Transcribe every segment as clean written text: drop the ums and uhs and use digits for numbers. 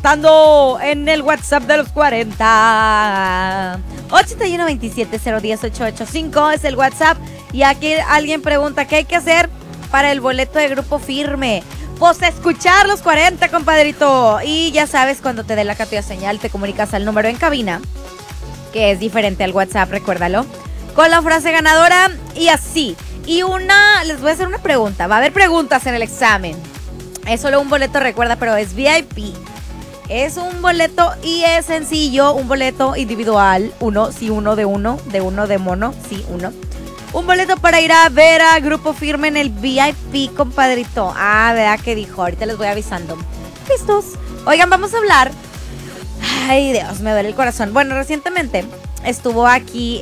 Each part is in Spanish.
preguntando en el WhatsApp de los 40. 8127-010-885 es el WhatsApp. Y aquí alguien pregunta, ¿qué hay que hacer para el boleto de Grupo Firme? Pues escuchar los 40, compadrito. Y ya sabes, cuando te dé la cantidad señal, te comunicas al número en cabina, que es diferente al WhatsApp, recuérdalo, con la frase ganadora y así. Y les voy a hacer una pregunta. Va a haber preguntas en el examen. Es solo un boleto, recuerda, pero es VIP. Es un boleto y es sencillo, un boleto individual. Uno de mono, sí, uno. Un boleto para ir a ver a Grupo Firme en el VIP, compadrito. Ah, ¿verdad que dijo? Ahorita les voy avisando. ¿Listos? Oigan, vamos a hablar. Ay, Dios, me duele el corazón. Bueno, recientemente estuvo aquí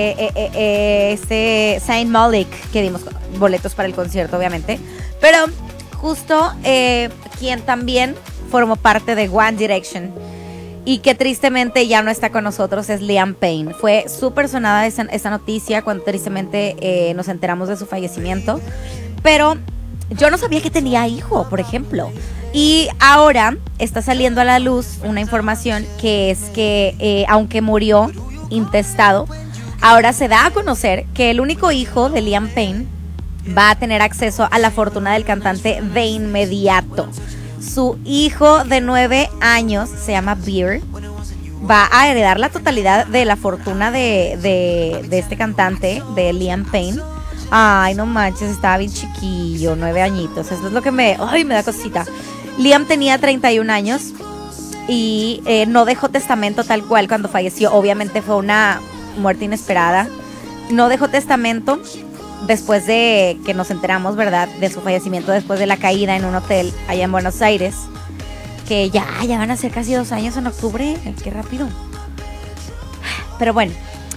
Saint Malik, que dimos boletos para el concierto, obviamente. Pero justo quien también formó parte de One Direction y que tristemente ya no está con nosotros es Liam Payne. Fue súper sonada esa noticia cuando tristemente nos enteramos de su fallecimiento. Pero yo no sabía que tenía hijo, por ejemplo. Y ahora está saliendo a la luz una información que es que aunque murió intestado, ahora se da a conocer que el único hijo de Liam Payne va a tener acceso a la fortuna del cantante de inmediato. Su hijo de 9 años, se llama Beer, va a heredar la totalidad de la fortuna de este cantante, de Liam Payne. Ay, no manches, estaba bien chiquillo, 9 añitos. Eso es lo que me da cosita. Liam tenía 31 años y no dejó testamento tal cual cuando falleció. Obviamente fue una muerte inesperada. No dejó testamento después de que nos enteramos, ¿verdad?, de su fallecimiento después de la caída en un hotel allá en Buenos Aires. Que ya van a ser casi 2 años en octubre. Qué rápido. Pero bueno,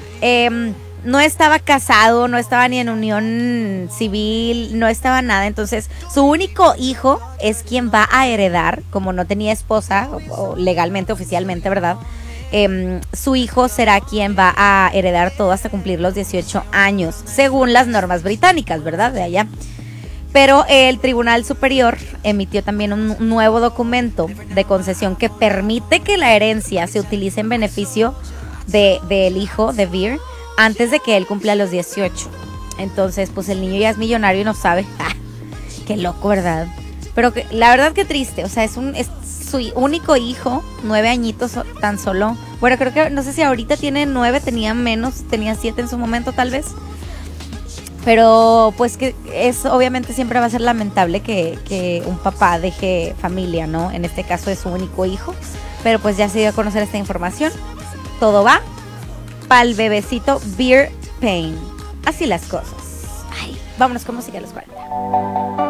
no estaba casado, no estaba ni en unión civil, no estaba nada. Entonces, su único hijo es quien va a heredar, como no tenía esposa, o legalmente, oficialmente, ¿verdad? Su hijo será quien va a heredar todo hasta cumplir los 18 años, según las normas británicas, ¿verdad? De allá. Pero el Tribunal Superior emitió también un nuevo documento de concesión que permite que la herencia se utilice en beneficio del hijo de Beer antes de que él cumpla los 18. Entonces, pues el niño ya es millonario y no sabe. ¡Ah! Qué loco, ¿verdad? Pero la verdad que triste. O sea, es su único hijo, 9 añitos tan solo. Bueno, creo que, no sé si ahorita tiene 9, tenía menos, tenía 7 en su momento tal vez. Pero pues que obviamente siempre va a ser lamentable que un papá deje familia, ¿no? En este caso es su único hijo. Pero pues ya se dio a conocer esta información. Todo va pa'l bebecito Beer Payne. Así las cosas. Ay, vámonos con música a los 40.